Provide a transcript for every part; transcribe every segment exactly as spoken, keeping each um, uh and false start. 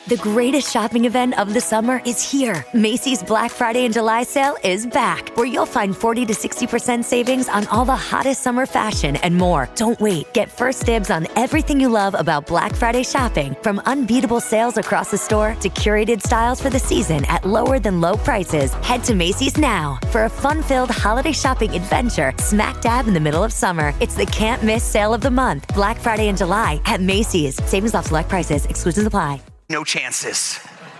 The greatest shopping event of the summer is here. Macy's Black Friday and July sale is back, where you'll find forty to sixty percent savings on all the hottest summer fashion and more. Don't wait. Get first dibs on everything you love about Black Friday shopping, from unbeatable sales across the store to curated styles for the season at lower than low prices. Head to Macy's now for a fun-filled holiday shopping adventure smack dab in the middle of summer. It's the can't miss sale of the month. Black Friday and July at Macy's. Savings off select prices. Exclusions apply. No chances.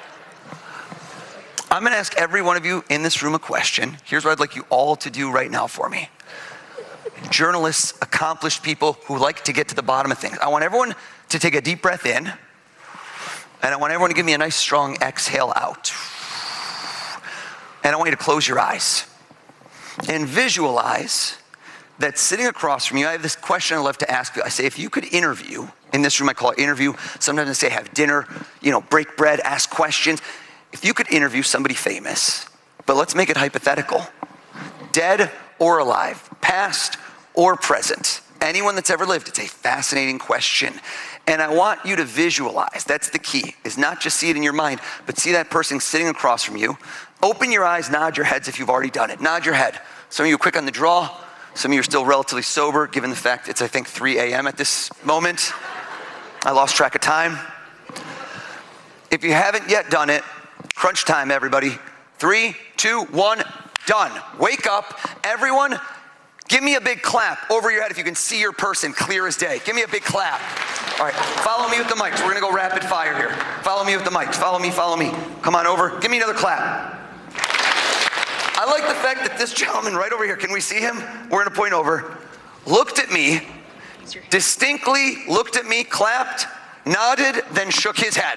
I'm going to ask every one of you in this room a question. Here's what I'd like you all to do right now for me. Journalists, accomplished people who like to get to the bottom of things. I want everyone to take a deep breath in, and I want everyone to give me a nice strong exhale out. And I want you to close your eyes and visualize that sitting across from you. I have this question I'd love to ask you. I say, if you could interview, in this room I call it interview, sometimes I say have dinner, you know, break bread, ask questions. If you could interview somebody famous, but let's make it hypothetical, dead or alive, past or present, anyone that's ever lived, it's a fascinating question. And I want you to visualize, that's the key, is not just see it in your mind, but see that person sitting across from you. Open your eyes, nod your heads if you've already done it. Nod your head. Some of you are quick on the draw. Some of you are still relatively sober, given the fact it's, I think, three a.m. at this moment. I lost track of time. If you haven't yet done it, crunch time, everybody. Three, two, one, done. Wake up. Everyone, give me a big clap over your head if you can see your person clear as day. Give me a big clap. All right, follow me with the mics. We're going to go rapid fire here. Follow me with the mics. Follow me, follow me. Come on over. Give me another clap. I like the fact that this gentleman right over here, can we see him? We're going to point over. Looked at me, distinctly looked at me, clapped, nodded, then shook his head.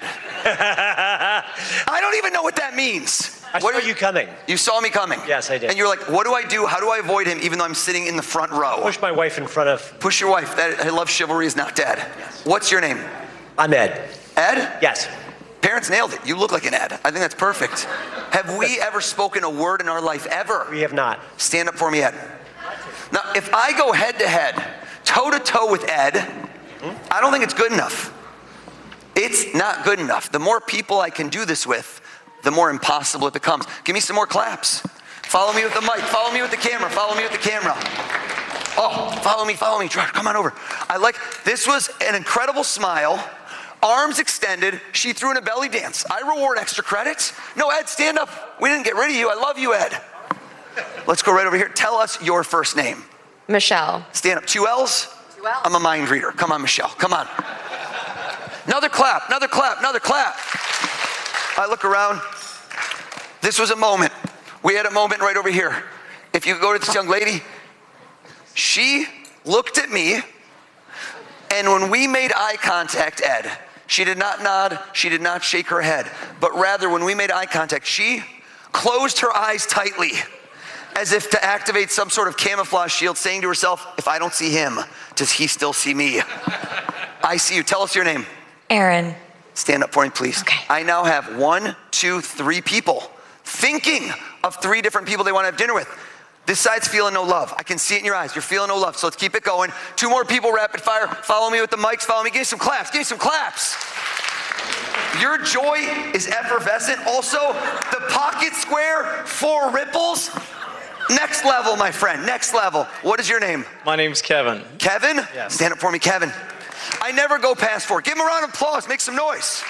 I don't even know what that means. I what saw you coming. You saw me coming? Yes, I did. And you're like, what do I do? How do I avoid him even though I'm sitting in the front row? Push my wife in front of... Push your wife. That, I love chivalry is not dead. Yes. What's your name? I'm Ed. Ed? Yes. Parents nailed it. You look like an Ed. I think that's perfect. Have we ever spoken a word in our life ever? We have not. Stand up for me, Ed. Now, if I go head to head, toe to toe with Ed, mm-hmm. I don't think it's good enough. It's not good enough. The more people I can do this with, the more impossible it becomes. Give me some more claps. Follow me with the mic. Follow me with the camera. Follow me with the camera. Oh, follow me, follow me. Come on over. I like, this was an incredible smile. Arms extended. She threw in a belly dance. I reward extra credits. No, Ed, stand up. We didn't get rid of you. I love you, Ed. Let's go right over here. Tell us your first name. Michelle. Stand up. Two L's? Two L's. I'm a mind reader. Come on, Michelle. Come on. Another clap, another clap, another clap. I look around. This was a moment. We had a moment right over here. If you go to this young lady, she looked at me, and when we made eye contact, Ed, she did not nod, she did not shake her head, but rather when we made eye contact, she closed her eyes tightly as if to activate some sort of camouflage shield, saying to herself, if I don't see him, does he still see me? I see you. Tell us your name. Erin. Stand up for me, please. Okay. I now have one, two, three people thinking of three different people they want to have dinner with. This side's feeling no love. I can see it in your eyes. You're feeling no love, so let's keep it going. Two more people, rapid fire. Follow me with the mics. Follow me. Give me some claps. Give me some claps. Your joy is effervescent. Also, the pocket square, four ripples. Next level, my friend. Next level. What is your name? My name's Kevin. Kevin? Yes. Stand up for me, Kevin. I never go past four. Give him a round of applause. Make some noise.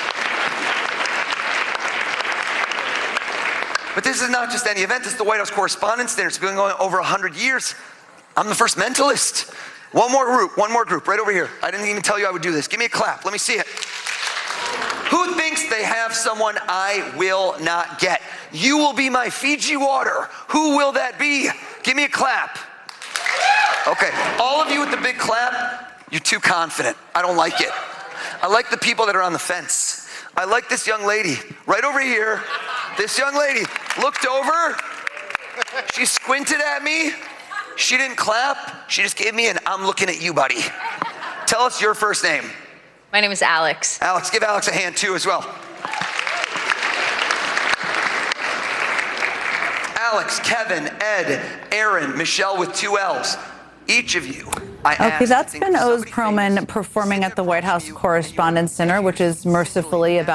But this is not just any event. This is the White House Correspondents' Dinner. It's been going on over one hundred years. I'm the first mentalist. One more group. One more group. Right over here. I didn't even tell you I would do this. Give me a clap. Let me see it. Who thinks they have someone I will not get? You will be my Fiji water. Who will that be? Give me a clap. Okay. All of you with the big clap, you're too confident. I don't like it. I like the people that are on the fence. I like this young lady right over here. This young lady looked over. She squinted at me. She didn't clap. She just gave me an I'm looking at you, buddy. Tell us your first name. My name is Alex. Alex, give Alex a hand too as well. Alex, Kevin, Ed, Erin, Michelle with two L's. Each of you. I okay, that's been Oz Perlman performing at the White House Correspondents' Dinner, which is mercifully about